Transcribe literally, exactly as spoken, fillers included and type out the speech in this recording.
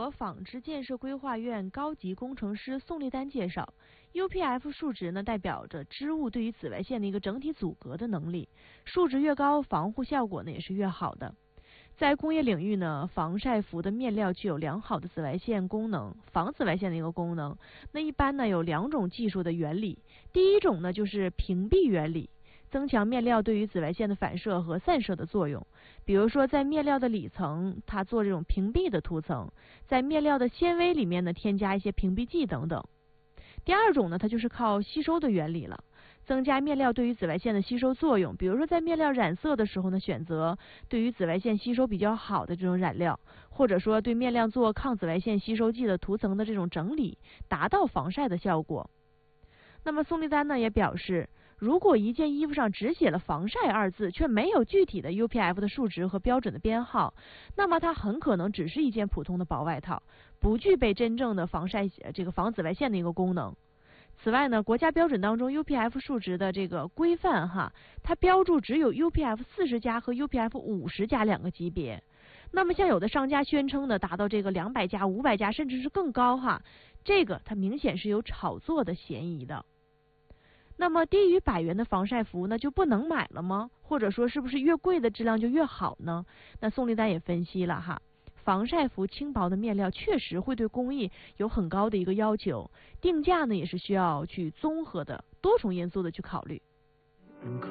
和纺织建设规划院高级工程师宋立丹介绍 ，U P F 数值呢代表着织物对于紫外线的一个整体阻隔的能力，数值越高，防护效果呢也是越好的。在工业领域呢，防晒服的面料具有良好的紫外线功能，防紫外线的一个功能。那一般呢有两种技术的原理，第一种呢就是屏蔽原理，增强面料对于紫外线的反射和散射的作用。比如说在面料的里层，它做这种屏蔽的涂层，在面料的纤维里面呢添加一些屏蔽剂等等。第二种呢，它就是靠吸收的原理了。增加面料对于紫外线的吸收作用，比如说在面料染色的时候呢，选择对于紫外线吸收比较好的这种染料，或者说对面料做抗紫外线吸收剂的涂层的这种整理，达到防晒的效果。那么宋立丹呢也表示，如果一件衣服上只写了防晒二字，却没有具体的 U P F 的数值和标准的编号，那么它很可能只是一件普通的薄外套，不具备真正的防晒这个防紫外线的一个功能。此外呢，国家标准当中 U P F 数值的这个规范哈，它标注只有 U P F 四十加和 U P F 五十加两个级别。那么像有的商家宣称的达到这个两百加、五百加，甚至是更高哈，这个它明显是有炒作的嫌疑的。那么低于百元的防晒服呢就不能买了吗？或者说是不是越贵的质量就越好呢？那宋立丹也分析了哈。防晒服轻薄的面料确实会对工艺有很高的一个要求，定价呢也是需要去综合的多重因素的去考虑。